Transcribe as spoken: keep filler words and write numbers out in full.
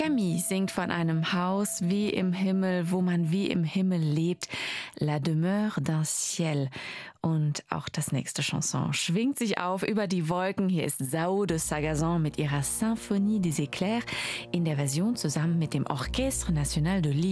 Camille singt von einem Haus wie im Himmel, wo man wie im Himmel lebt. La demeure d'un ciel. Und auch das nächste Chanson schwingt sich auf über die Wolken. Hier ist Zao de Sagazan mit ihrer Symphonie des Éclairs in der Version zusammen mit dem Orchestre National de Lyon.